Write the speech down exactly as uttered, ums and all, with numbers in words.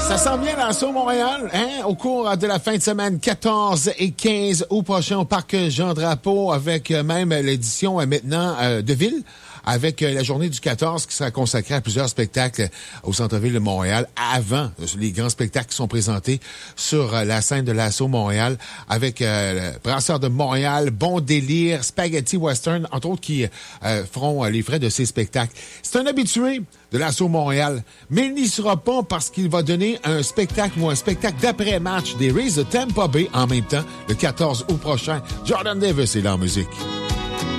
Ça s'en vient l'Assaut Montréal, hein, au cours de la fin de semaine quatorze et quinze août prochain au Parc Jean-Drapeau, avec même l'édition euh, maintenant euh, de ville, avec euh, la journée du quatorze qui sera consacrée à plusieurs spectacles au centre-ville de Montréal, avant les grands spectacles qui sont présentés sur euh, la scène de l'Assaut Montréal, avec euh, le Brasseur de Montréal, Bon Délire, Spaghetti Western, entre autres, qui euh, feront euh, les frais de ces spectacles. C'est un habitué de l'Assaut Montréal, mais il n'y sera pas parce qu'il va donner un spectacle ou un spectacle d'après-match des Rays de Tampa Bay en même temps, le quatorze août prochain. Jordan Davis est là en musique.